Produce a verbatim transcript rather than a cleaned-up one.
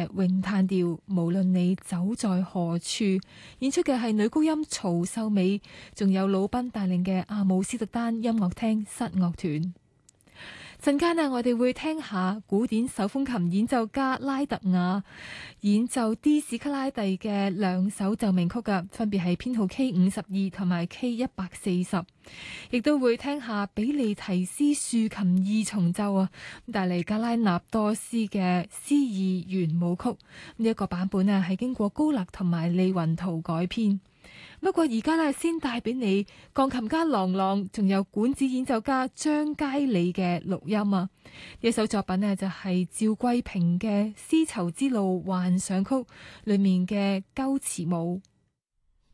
嘅詠嘆調，無論你走在何處。演出嘅係女高音曹秀美，仲有魯賓帶領嘅阿姆斯特丹音樂廳室樂團。陣間啊，我哋會聽下古典手風琴演奏家拉特雅演奏 D 史卡拉蒂嘅兩首奏鳴曲嘅，分別係編號 K 五十二同埋 K 一百四十。亦都會聽下比利提斯豎琴二重奏啊，帶嚟格拉納多斯嘅詩意圓舞曲。呢、這、一個版本啊係經過高勒同埋利雲圖改編。不過而家咧，先帶俾你鋼琴家郎朗，仲有管子演奏家張佳里嘅錄音啊！呢一首作品呢，就係趙桂平嘅《絲綢之路幻想曲》裏面嘅鳩詞舞。